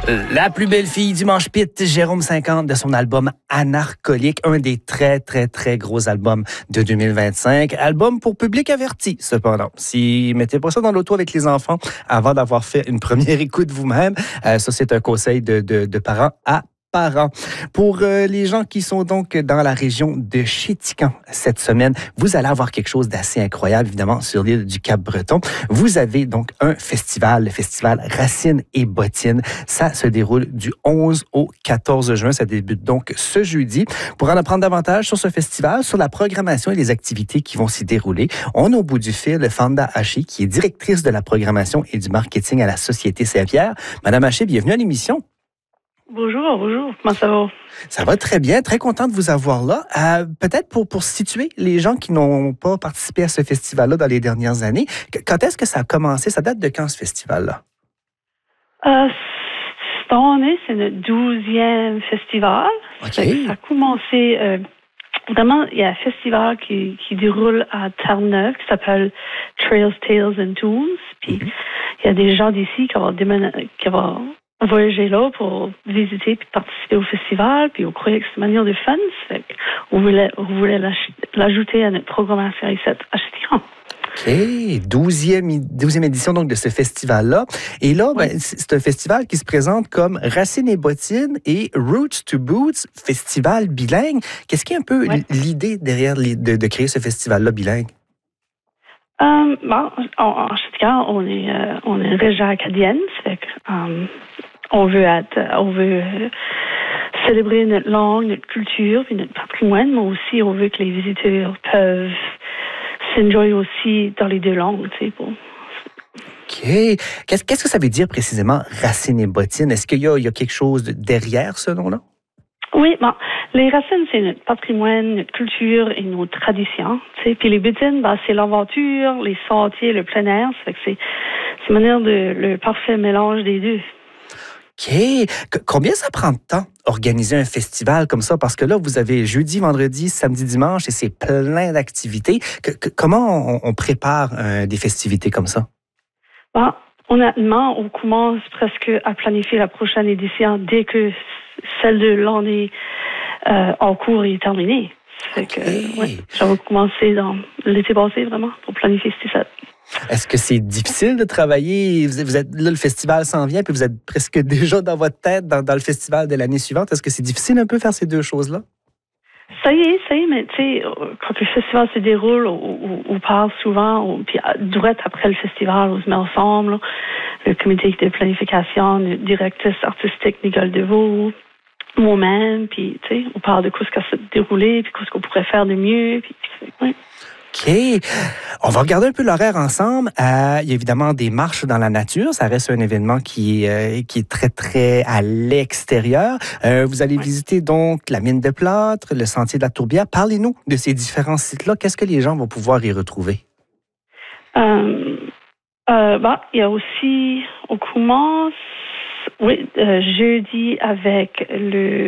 La plus belle fille du Manche-Pit, Jérôme 50, de son album Anarcholique, un des très, très, très gros albums de 2025. Album pour public averti, cependant. Si mettez pas ça dans l'auto avec les enfants avant d'avoir fait une première écoute vous-même, ça, c'est un conseil de parents à parents. Pour les gens qui sont donc dans la région de Chéticamp cette semaine, vous allez avoir quelque chose d'assez incroyable, évidemment, sur l'île du Cap-Breton. Vous avez donc un festival, le festival Racines et Bottines. Ça se déroule du 11 au 14 juin. Ça débute donc ce jeudi. Pour en apprendre davantage sur ce festival, sur la programmation et les activités qui vont s'y dérouler, on a au bout du fil Fanda Haché, qui est directrice de la programmation et du marketing à la Société Saint-Pierre. Madame Haché, bienvenue à l'émission. Bonjour, comment ça va? Ça va très bien, très content de vous avoir là. Peut-être pour situer les gens qui n'ont pas participé à ce festival-là dans les dernières années, quand est-ce que ça a commencé? Ça date de quand, ce festival-là? Cette année, c'est notre 12e festival. Okay. Ça a commencé... vraiment, il y a un festival qui déroule à Terre-Neuve qui s'appelle Trails, Tales and Tunes. Puis il y a des gens d'ici qui vont voyager là pour visiter puis participer au festival, puis on croyait que c'est une manière de fun. On voulait l'ajouter à notre programmation ici à Chéticamp. OK. 12e édition donc de ce festival-là. Et là, oui. C'est un festival qui se présente comme Racines et Bottines et Roots to Boots, festival bilingue. Qu'est-ce qui est un peu l'idée derrière de créer ce festival-là bilingue? En Chéticamp, on est une région acadienne, ça fait que, on veut célébrer notre langue, notre culture, puis notre patrimoine, mais aussi on veut que les visiteurs peuvent s'enjoyer aussi dans les deux langues, tu sais. Bon. OK. Qu'est-ce que ça veut dire précisément Racines et Bottines? Est-ce qu'il y a quelque chose derrière ce nom-là? Oui, les racines, c'est notre patrimoine, notre culture et nos traditions. Tu sais. Puis les bottines, c'est l'aventure, les sentiers, le plein air. Ça fait que c'est une manière le parfait mélange des deux. OK. Combien ça prend de temps organiser un festival comme ça? Parce que là, vous avez jeudi, vendredi, samedi, dimanche et c'est plein d'activités. Comment on prépare des festivités comme ça? Honnêtement, on commence presque à planifier la prochaine édition dès que celle de l'année en cours est terminée. Ça fait que, j'avais commencé dans l'été passé, vraiment, pour planifier ça. Est-ce que c'est difficile de travailler? Vous êtes là, le festival s'en vient, puis vous êtes presque déjà dans votre tête dans le festival de l'année suivante. Est-ce que c'est difficile un peu faire ces deux choses-là? Ça y est, mais tu sais, quand le festival se déroule, on parle souvent, puis direct après le festival, on se met ensemble, le comité de planification, le directrice artistique Nicole Deveau, moi-même, puis tu sais, on parle de ce qui va se dérouler, puis ce qu'on pourrait faire de mieux, puis ouais. OK. On va regarder un peu l'horaire ensemble. Il y a évidemment des marches dans la nature. Ça reste un événement qui est très, très à l'extérieur. Vous allez visiter donc la mine de plâtre, le sentier de la Tourbière. Parlez-nous de ces différents sites-là. Qu'est-ce que les gens vont pouvoir y retrouver? Il y a aussi, on commence, jeudi avec le